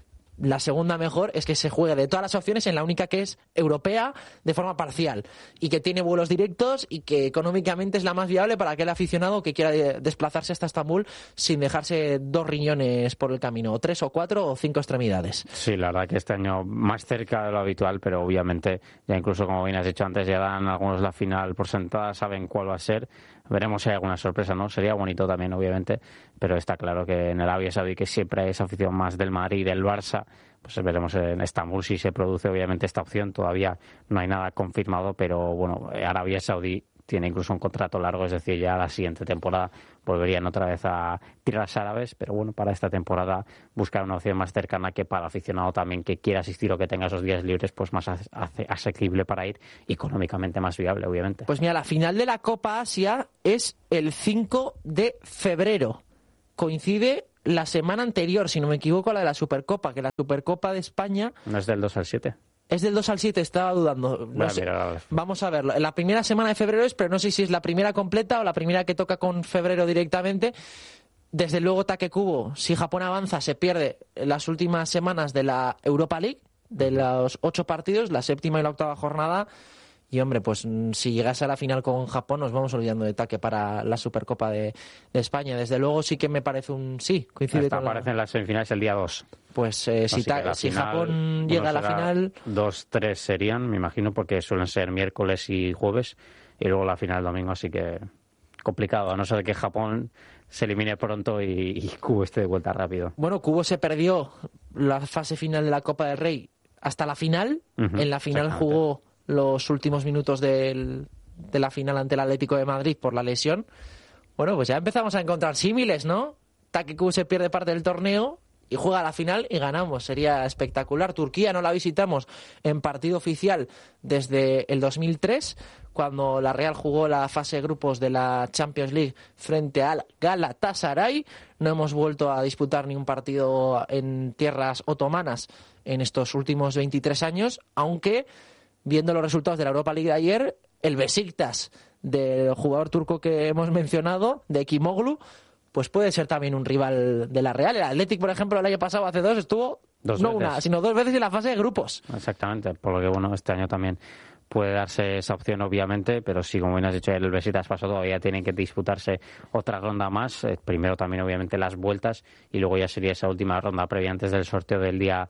La segunda mejor es que se juegue de todas las opciones en la única que es europea de forma parcial y que tiene vuelos directos y que económicamente es la más viable para aquel aficionado que quiera desplazarse hasta Estambul sin dejarse 2 riñones por el camino, o 3 o 4 o 5 extremidades. Sí, la verdad que este año más cerca de lo habitual, pero obviamente ya incluso como bien has dicho antes, ya dan algunos la final por sentada, saben cuál va a ser. Veremos si hay alguna sorpresa, ¿no? Sería bonito también, obviamente, pero está claro que en el Arabia Saudí, que siempre hay esa afición más del Madrid y del Barça, pues veremos en Estambul si se produce, obviamente, esta opción. Todavía no hay nada confirmado, pero bueno, Arabia Saudí tiene incluso un contrato largo, es decir, ya la siguiente temporada volverían otra vez a tierras árabes, pero bueno, para esta temporada buscar una opción más cercana que para el aficionado también que quiera asistir o que tenga esos días libres, pues más asequible para ir y económicamente más viable, obviamente. Pues mira, la final de la Copa Asia es el 5 de febrero. Coincide la semana anterior, si no me equivoco, a la de la Supercopa, que la Supercopa de España... ¿No es del 2 al 7? Es del 2 al 7, estaba dudando. No sé. Vamos a verlo. La primera semana de febrero es, pero no sé si es la primera completa o la primera que toca con febrero directamente. Desde luego, Take Kubo, si Japón avanza, se pierde las últimas semanas de la Europa League, de los 8 partidos, la 7ª y la 8ª jornada. Y hombre, pues si llegase a la final con Japón, nos vamos olvidando de Take para la Supercopa de España. Desde luego sí que me parece un sí, coincide con aparecen las semifinales el día 2. Pues si final, Japón llega a la final... 2-3 serían, me imagino, porque suelen ser miércoles y jueves, y luego la final el domingo, así que complicado, a no ser que Japón se elimine pronto y Kubo esté de vuelta rápido. Bueno, Kubo se perdió la fase final de la Copa del Rey hasta la final. En la final jugó los últimos minutos de la final ante el Atlético de Madrid por la lesión. Bueno, pues ya empezamos a encontrar símiles, ¿no? Take Kubo se pierde parte del torneo y juega a la final y ganamos. Sería espectacular. Turquía no la visitamos en partido oficial desde el 2003, cuando la Real jugó la fase de grupos de la Champions League frente al Galatasaray. No hemos vuelto a disputar ni un partido en tierras otomanas en estos últimos 23 años, aunque... viendo los resultados de la Europa League de ayer, el Besiktas del jugador turco que hemos mencionado, de Ekimoglu, pues puede ser también un rival de la Real. El Athletic, por ejemplo, el año pasado, hace 2, estuvo sino 2 veces en la fase de grupos. Exactamente, por lo que bueno, este año también puede darse esa opción, obviamente, pero sí, como bien has dicho, el Besiktas pasó, todavía tienen que disputarse otra ronda más. Primero también, obviamente, las vueltas y luego ya sería esa última ronda previa antes del sorteo del día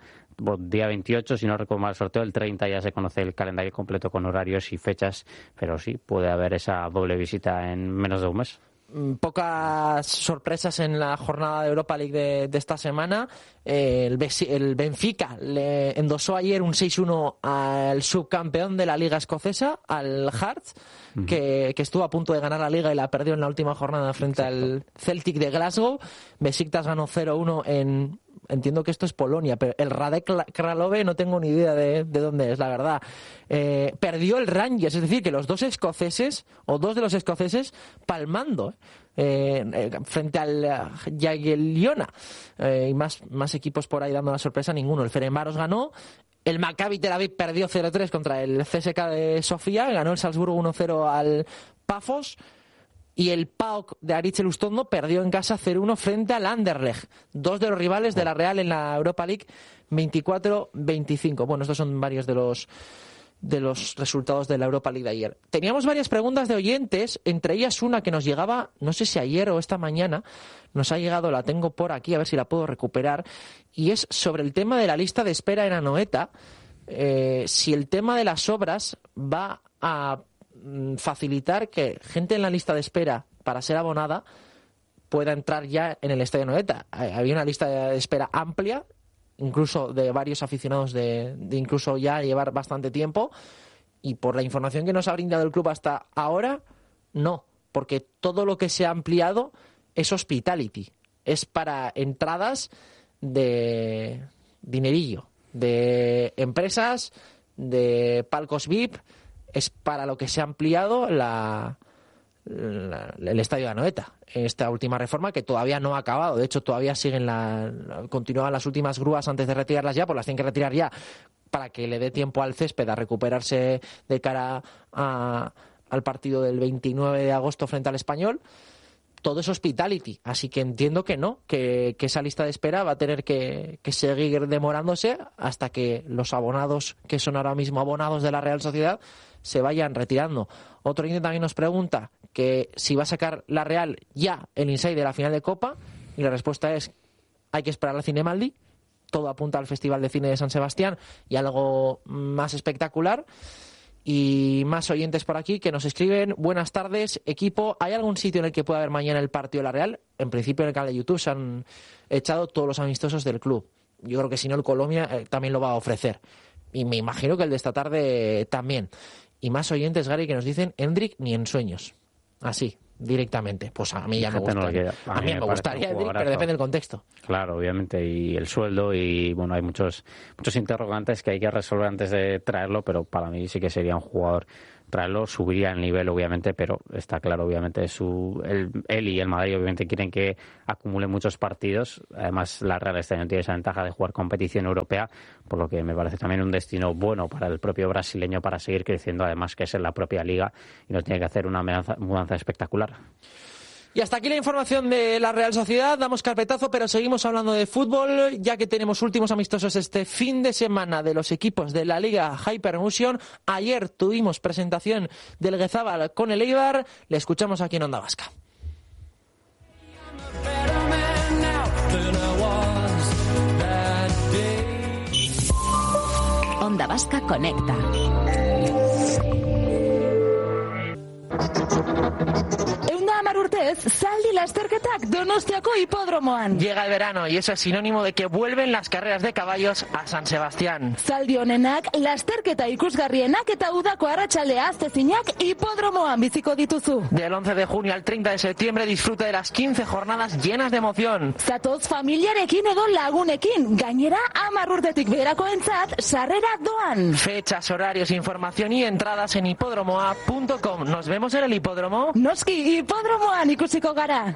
28, si no recuerdo mal, el sorteo del 30 ya se conoce el calendario completo con horarios y fechas, pero sí, puede haber esa doble visita en menos de un mes. pocas sorpresas en la jornada de Europa League de esta semana. El Benfica le endosó ayer un 6-1 al subcampeón de la Liga Escocesa, al Hearts, que estuvo a punto de ganar la Liga y la perdió en la última jornada frente al Celtic de Glasgow. Besiktas ganó 0-1 entiendo que esto es Polonia, pero el Radek Kralove no tengo ni idea de dónde es, la verdad. Perdió el Rangers, es decir, que los dos de los escoceses palmando frente al Jagiellona. Y más equipos por ahí dando la sorpresa, ninguno. El Ferencváros ganó. El Maccabi Tel Aviv perdió 0-3 contra el CSKA de Sofía. Ganó el Salzburgo 1-0 al Pafos. Y el PAOK de Aritz Lustondo perdió en casa 0-1 frente al Anderlecht. Dos de los rivales de la Real en la Europa League, 24-25. Bueno, estos son varios de los resultados de la Europa League de ayer. Teníamos varias preguntas de oyentes, entre ellas una que nos llegaba, no sé si ayer o esta mañana, nos ha llegado, la tengo por aquí, a ver si la puedo recuperar, y es sobre el tema de la lista de espera en Anoeta, si el tema de las obras va a facilitar que gente en la lista de espera para ser abonada pueda entrar ya en el Estadio Anoeta. Había una lista de espera amplia, incluso de varios aficionados de incluso ya llevar bastante tiempo, y por la información que nos ha brindado el club hasta ahora, no, porque todo lo que se ha ampliado es hospitality, es para entradas de dinerillo, de empresas, de palcos VIP, es para lo que se ha ampliado el estadio de Anoeta. Esta última reforma que todavía no ha acabado. De hecho, todavía continúan las últimas grúas antes de retirarlas ya, pues las tienen que retirar ya para que le dé tiempo al césped a recuperarse de cara al partido del 29 de agosto frente al Español. Todo es hospitality, así que entiendo que no, que esa lista de espera va a tener que seguir demorándose hasta que los abonados, que son ahora mismo abonados de la Real Sociedad, se vayan retirando. Otro oyente también nos pregunta que si va a sacar la Real ya el inside de la final de Copa, y la respuesta es: hay que esperar al Cinemaldi. Todo apunta al Festival de Cine de San Sebastián y algo más espectacular. Y más oyentes por aquí que nos escriben: buenas tardes, equipo, ¿hay algún sitio en el que pueda haber mañana el partido de la Real? En principio en el canal de YouTube se han echado todos los amistosos del club. Yo creo que si no, el Colombia también lo va a ofrecer. Y me imagino que el de esta tarde también. Y más oyentes, Gary, que nos dicen: Hendrik ni en sueños. Así, directamente. Pues a mí ya me gustaría. A mí me gustaría, Hendrik, pero depende del contexto. Claro, obviamente, y el sueldo, y bueno, hay muchos interrogantes que hay que resolver antes de traerlo, pero para mí sí que sería un jugador. Traerlo subiría el nivel, obviamente, pero está claro, obviamente, él y el Madrid, obviamente, quieren que acumule muchos partidos. Además, la Real este año tiene esa ventaja de jugar competición europea, por lo que me parece también un destino bueno para el propio brasileño para seguir creciendo, además que es en la propia liga y no tiene que hacer una mudanza espectacular. Y hasta aquí la información de la Real Sociedad. Damos carpetazo, pero seguimos hablando de fútbol, ya que tenemos últimos amistosos este fin de semana de los equipos de la Liga Hypermotion. Ayer tuvimos presentación del Guezábal con el Eibar. Le escuchamos aquí en Onda Vasca. Onda Vasca Conecta. Urtez, zaldi lasterketak Donostiako hipodromoan. Llega el verano y eso es sinónimo de que vuelven las carreras de caballos a San Sebastián. Zaldi honenak, lasterketa ikusgarrienak eta udako arratsaldea aztezinak hipodromoan biziko dituzu. Del 11 de junio al 30 de septiembre disfruta de las 15 jornadas llenas de emoción. Zatoz familiarekin edo lagunekin, gainera 10 urtetik beherakoentzat sarrera doan. Fechas, horarios, información y entradas en hipodromoa.com. ¿Nos vemos en el hipódromo? Noski, hipodromoan ikusiko gara.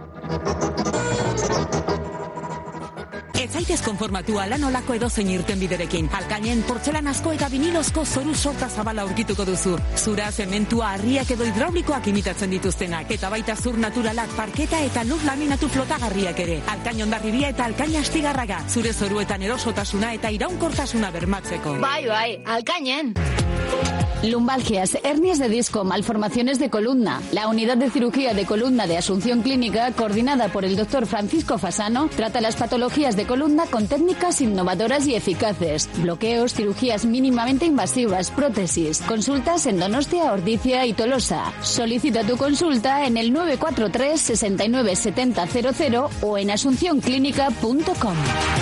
Ez zaitez konformatu lan olako edozein irtenbiderekin. Alkainen portzelanazko eta vinilozko zoru sorta zabala aurkituko duzu. Zura, zementua, harriak edo hidraulikoak imitatzen dituztenak. Eta baita zur naturalak, parketa eta lur laminatu flotagarriak ere. Alkain Hondarribia eta Alkain Astigarraga. Zure zoruetan erosotasuna eta iraunkortasuna bermatzeko. Bai, Alkainen. Lumbalgias, hernias de disco, malformaciones de columna. La unidad de cirugía de columna de Asunción Clínica, coordinada por el doctor Francisco Fasano, trata las patologías de columna con técnicas innovadoras y eficaces. Bloqueos, cirugías mínimamente invasivas, prótesis. Consultas en Donostia, Ordizia y Tolosa. Solicita tu consulta en el 943 69 70 00 o en asuncionclínica.com.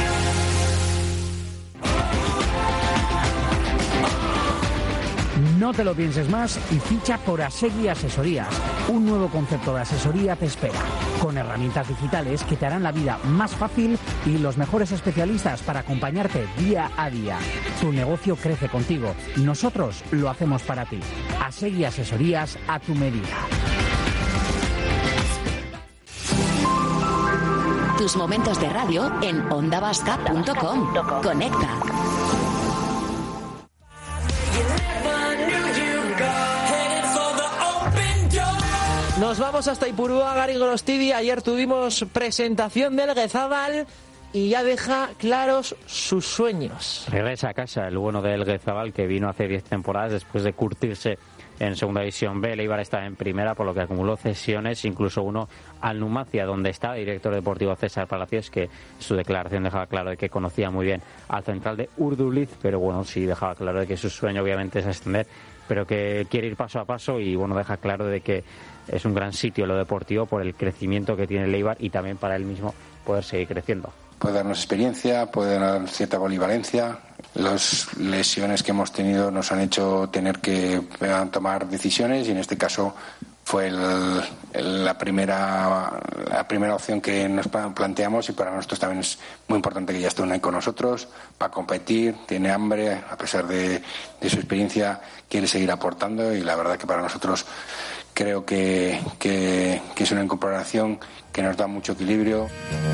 No te lo pienses más y ficha por Asegui Asesorías. Un nuevo concepto de asesoría te espera, con herramientas digitales que te harán la vida más fácil y los mejores especialistas para acompañarte día a día. Tu negocio crece contigo. Nosotros lo hacemos para ti. Asegui Asesorías a tu medida. Tus momentos de radio en ondavasca.com. Conecta. Nos vamos hasta Ipurúa, Gary Gorostidi. Ayer tuvimos presentación del Elguezabal y ya deja claros sus sueños. Regresa a casa el bueno de Elguezabal, que vino hace 10 temporadas después de curtirse en Segunda División B. El Eibar está en Primera, por lo que acumuló cesiones, incluso uno al Numancia, donde está el director deportivo César Palacios, que su declaración dejaba claro de que conocía muy bien al central de Urduliz, pero bueno, sí dejaba claro de que su sueño obviamente es ascender, pero que quiere ir paso a paso, y bueno, deja claro de que es un gran sitio lo deportivo por el crecimiento que tiene el Eibar y también para él mismo poder seguir creciendo. Puede darnos experiencia, puede dar cierta polivalencia. Las lesiones que hemos tenido nos han hecho tener que tomar decisiones, y en este caso fue la primera opción que nos planteamos, y para nosotros también es muy importante que ya esté con nosotros para competir. Tiene hambre, a pesar de su experiencia quiere seguir aportando, y la verdad que para nosotros creo que es una incorporación que nos da mucho equilibrio.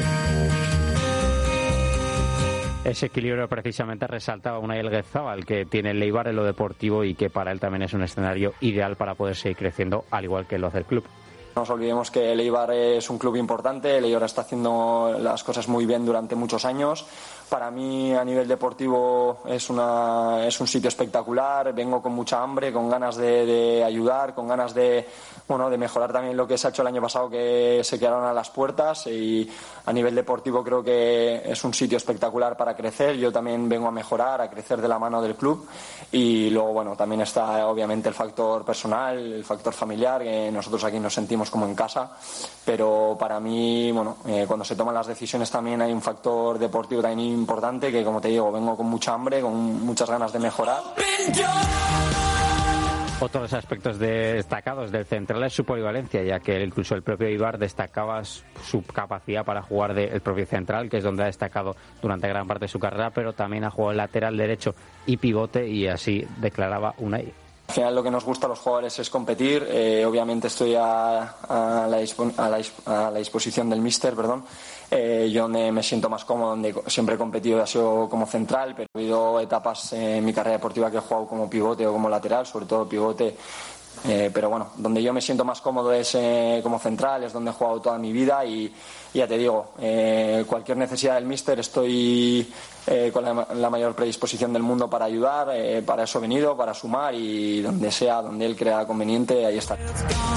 Ese equilibrio precisamente resaltaba Unai Elguezabal, que tiene el Eibar en lo deportivo y que para él también es un escenario ideal para poder seguir creciendo, al igual que lo hace el club. No nos olvidemos que el Eibar es un club importante, el Eibar está haciendo las cosas muy bien durante muchos años. Para mí, a nivel deportivo, es un sitio espectacular. Vengo con mucha hambre, con ganas de ayudar, con ganas de mejorar también lo que se ha hecho el año pasado, que se quedaron a las puertas. Y a nivel deportivo creo que es un sitio espectacular para crecer. Yo también vengo a mejorar, a crecer de la mano del club. Y luego, bueno, también está obviamente el factor personal, el factor familiar, que nosotros aquí nos sentimos como en casa. Pero para mí, cuando se toman las decisiones también hay un factor deportivo también importante, que como te digo, vengo con mucha hambre, con muchas ganas de mejorar. Otros aspectos destacados del central es su polivalencia, ya que incluso el propio Eibar destacaba su capacidad para jugar del propio central, que es donde ha destacado durante gran parte de su carrera, pero también ha jugado lateral derecho y pivote, y así declaraba Unai. Al final lo que nos gusta a los jugadores es competir. Obviamente estoy a la disposición del míster, yo donde me siento más cómodo, donde siempre he competido, ha sido como central, pero ha habido etapas en mi carrera deportiva que he jugado como pivote o como lateral, sobre todo pivote. Pero bueno, donde yo me siento más cómodo es como central, es donde he jugado toda mi vida, y ya te digo, cualquier necesidad del míster estoy con la mayor predisposición del mundo para ayudar, para eso he venido, para sumar, y donde sea, donde él crea conveniente, ahí está.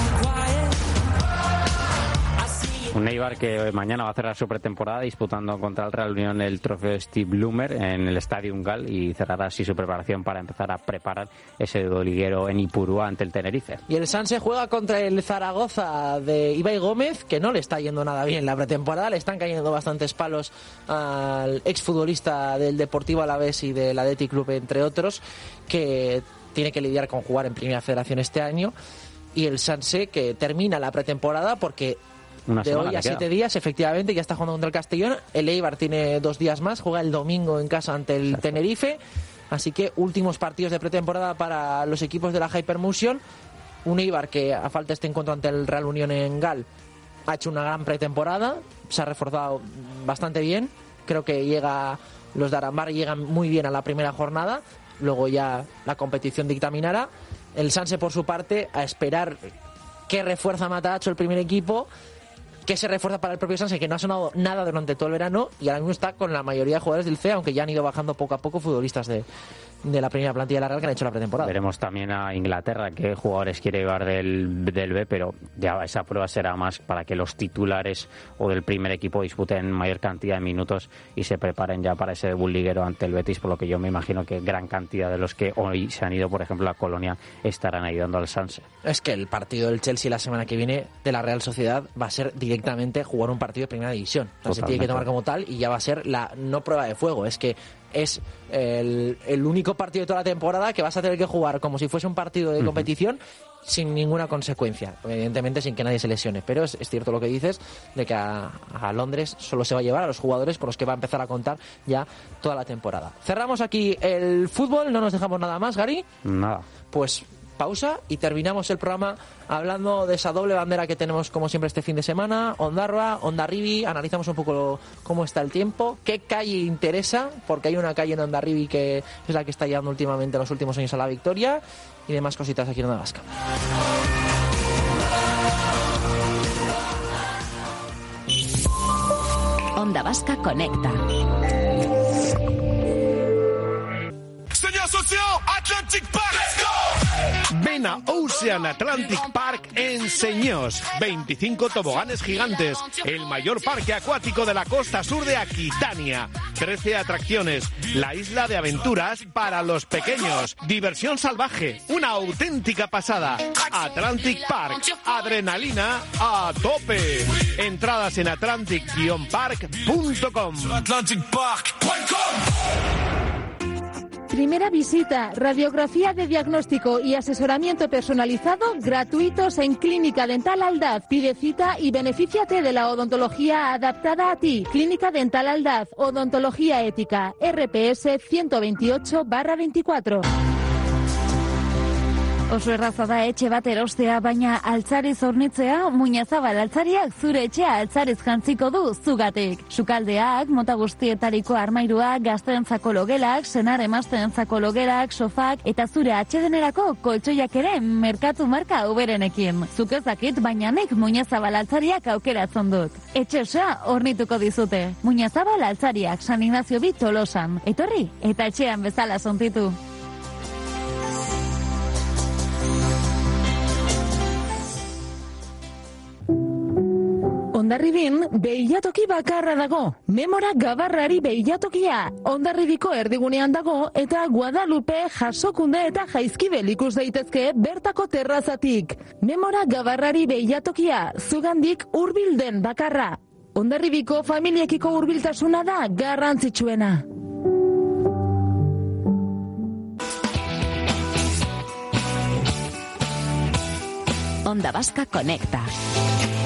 Un Eibar que mañana va a cerrar su pretemporada disputando contra el Real Unión el trofeo Steve Bloomer en el Estadio Gal, y cerrará así su preparación para empezar a preparar ese liguero en Ipurúa ante el Tenerife. Y el Sanse juega contra el Zaragoza de Ibai Gómez, que no le está yendo nada bien la pretemporada. Le están cayendo bastantes palos al exfutbolista del Deportivo Alavés y del Athletic Club, entre otros, que tiene que lidiar con jugar en Primera Federación este año. Y el Sanse, que termina la pretemporada porque de hoy a 7 días, efectivamente, ya está jugando contra el Castellón. El Eibar tiene 2 días más, juega el domingo en casa ante el Tenerife. Así que últimos partidos de pretemporada para los equipos de la Hypermotion. Un Eibar que, a falta de este encuentro ante el Real Unión en Gal, ha hecho una gran pretemporada, se ha reforzado bastante bien. Creo que los de Arambar llegan muy bien a la primera jornada. Luego ya la competición dictaminará. El Sanse, por su parte, a esperar qué refuerza Matacho el primer equipo, que se refuerza para el propio Sanse, que no ha sonado nada durante todo el verano, y ahora mismo está con la mayoría de jugadores del CEA, aunque ya han ido bajando poco a poco futbolistas de la primera plantilla de la Real que han hecho la pretemporada. Veremos también a Inglaterra qué jugadores quiere llevar del B, pero ya esa prueba será más para que los titulares o del primer equipo disputen mayor cantidad de minutos y se preparen ya para ese debut liguero ante el Betis, por lo que yo me imagino que gran cantidad de los que hoy se han ido, por ejemplo, a Colonia, estarán ayudando al Sanse. Es que el partido del Chelsea la semana que viene de la Real Sociedad va a ser directamente jugar un partido de primera división. O sea, se tiene que tomar como tal y ya va a ser la no prueba de fuego, es que es el único partido de toda la temporada que vas a tener que jugar como si fuese un partido de competición sin ninguna consecuencia, evidentemente sin que nadie se lesione, pero es cierto lo que dices de que a Londres solo se va a llevar a los jugadores por los que va a empezar a contar ya toda la temporada. Cerramos aquí el fútbol, no nos dejamos nada más, Gary. Nada. Pues pausa y terminamos el programa hablando de esa doble bandera que tenemos como siempre este fin de semana, Ondarroa, Hondarribi, analizamos un poco cómo está el tiempo, qué calle interesa, porque hay una calle en Hondarribi que es la que está llevando últimamente en los últimos años a la victoria y demás cositas aquí en Onda Vasca. Onda Vasca Conecta. Señor socio, Atlantic Park. Let's go. Ven a Ocean Atlantic Park en Señós. 25 toboganes gigantes. El mayor parque acuático de la costa sur de Aquitania. 13 atracciones. La isla de aventuras para los pequeños. Diversión salvaje. Una auténtica pasada. Atlantic Park. Adrenalina a tope. Entradas en atlantic-park.com. Primera visita, radiografía de diagnóstico y asesoramiento personalizado gratuitos en Clínica Dental Aldaz. Pide cita y benefíciate de la odontología adaptada a ti. Clínica Dental Aldaz, odontología ética, RPS 128/24. Oso erraza da etxe bat erostea, baina altzariz hornitzea, Muñazabal altzariak zure etxea altzariz jantziko du zugatik. Sukaldeak, mota guztietariko armairuak, gazteentzako logelak, senar emazteentzako logelak, sofak eta zure atsedenerako koltsoiak ere merkatu marka uberenekin. Zuk ez dakit, baina nik Muñazabal altzariak aukeratzen dut. Etxe osoa hornituko dizute. Muñazabal altzariak, San Ignacio bi Tolosan. Etorri eta etxean bezala sontitu. Hondarribin, behilatoki bakarra dago. Memora Gabarrari behilatokia. Hondarribiko erdigunean dago eta Guadalupe, Jasokunde eta Jaizkibel ikus daitezke bertako terrazatik. Memora Gabarrari behilatokia, zugandik hurbilden bakarra. Hondarribiko familiekiko hurbiltasuna da garrantzitsuena. Onda Vasca Conecta.